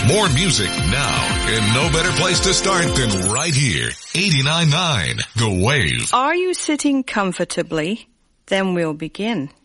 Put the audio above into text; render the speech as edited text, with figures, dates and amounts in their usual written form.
More music now, and no better place to start than right here. 89.9 The Wave. Are you sitting comfortably? Then we'll begin.